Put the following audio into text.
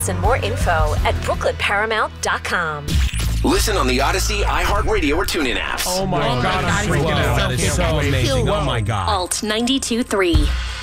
And more info at brooklynparamount.com. Listen on the Odyssey, iHeartRadio, or TuneIn apps. Oh my God, I'm freaking out. That is so amazing. Oh my God. Alt 92.3.